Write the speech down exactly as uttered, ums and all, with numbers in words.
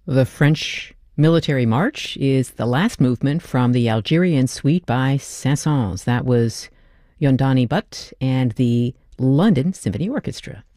The French Military March is the last movement from the Algerian Suite by Saint-Saëns. That was Yondani Butt and the London Symphony Orchestra.